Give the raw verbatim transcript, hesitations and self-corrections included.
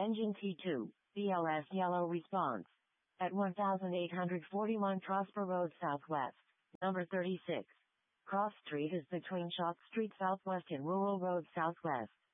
Engine T two, B L S yellow response. At eighteen forty-one Prosper Road Southwest, number thirty-six. Cross Street is between Chalk Street Southwest and Rural Road Southwest.